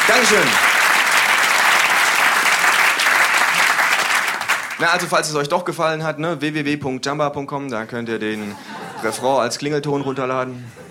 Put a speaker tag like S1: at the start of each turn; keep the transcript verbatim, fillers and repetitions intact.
S1: Dankeschön. Na, also falls es euch doch gefallen hat, ne, w w w punkt jamba punkt com, da könnt ihr den Refrain als Klingelton runterladen.